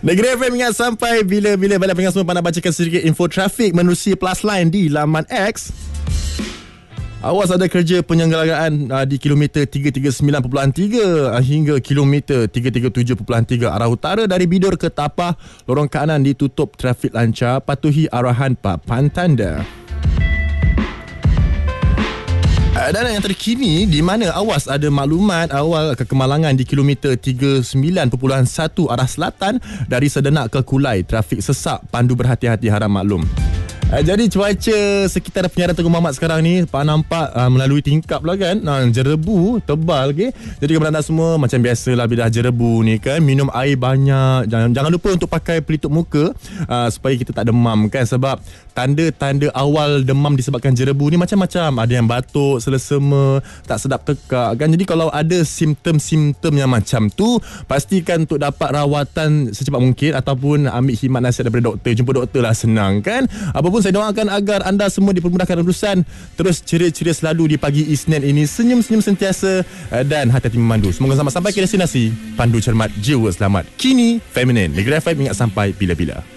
Negeri FM ingat sampai bila-bila. Balik pendengar semua pandang bacakan sedikit info trafik menerusi Plus Line di laman X. Awas ada kerja penyelenggaraan di kilometer 339.3 hingga kilometer 337.3 arah utara dari Bidor ke Tapah. Lorong kanan ditutup, trafik lancar. Patuhi arahan papan tanda. Dan yang terkini, di mana awas ada maklumat awal kekemalangan di kilometer 39.1 arah selatan dari Sedenak ke Kulai. Trafik sesak, pandu berhati-hati, harap maklum. Jadi cuaca sekitar penyiaran Tengku Mamat sekarang ni nampak melalui tingkap lah kan, jerebu tebal okay? Jadi kepada anda semua, macam biasalah bila dah jerebu ni kan, minum air banyak. Jangan lupa untuk pakai pelitup muka supaya kita tak demam kan. Sebab tanda-tanda awal demam disebabkan jerebu ni macam-macam. Ada yang batuk, selesema, tak sedap tekak kan. Jadi kalau ada simptom-simptom yang macam tu, pastikan untuk dapat rawatan secepat mungkin ataupun ambil khidmat nasihat daripada doktor. Jumpa doktor lah, senang kan. Apapun saya doakan agar anda semua dipermudahkan urusan, terus ceria-ceria selalu di pagi Isnin ini, senyum-senyum sentiasa dan hati-hati memandu. Semoga selamat sampai ke destinasi. Pandu cermat, jiwa selamat. Kini Feminin. Negeri FM ingat sampai bila-bila.